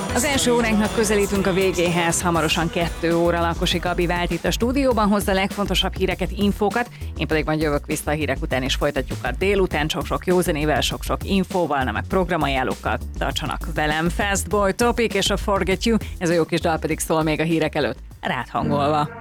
Az első óránknak közelítünk a végéhez, hamarosan 2 óra. Lakosi Gabi vált itt a stúdióban, hozza a legfontosabb híreket, infókat, én pedig majd jövök vissza a hírek után, és folytatjuk a délután sok-sok jó zenével, sok-sok infóval, nem meg programajánlókkal. Tartsanak velem, Fast Boy Topic és a Forget You, ez a jó kis dal pedig szól még a hírek előtt, rád hangolva.